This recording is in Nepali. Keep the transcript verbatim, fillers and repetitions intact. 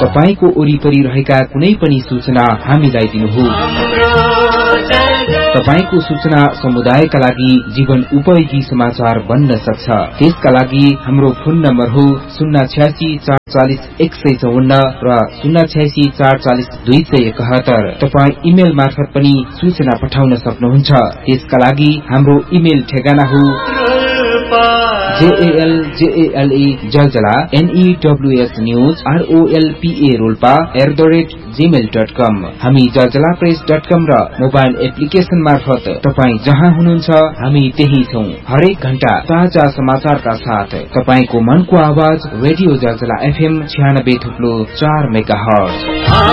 तपाईको वरिपरि रहेका कुनै पनि सूचना हामीलाई दिनुहोस्। तपाईको सूचना समुदायका लागि जीवन उपयोगी समाचार बन्न सक्छ। त्यसका लागि हाम्रो फोन नम्बर हो शून्य छ्यासी चार चालिस एक सय चौवन्न र शून्य छ्यासी चार चालिस दुई सय एकहत्तर। तपाई इमेल मार्फत पनि सूचना पठाउन सक्नुहुन्छ। त्यसका लागि हाम्रो इमेल ठेगाना हो JL जेएलई Jaljala एनईडब्ल्यूएस news आरओएलपीए Rolpa at the rate Gmail dot कम। हामी जलजला प्रेस डट कम र मोबाइल एप्लिकेशन मार्फत तपाईँ जहाँ हुनुहुन्छ हामी त्यही छौं। हरेक घण्टा ताजा समाचारका साथ तपाईको मनको आवाज रेडियो जलजला एफएम छ्यानब्बे थुप्लो चार मेगा हर्ज।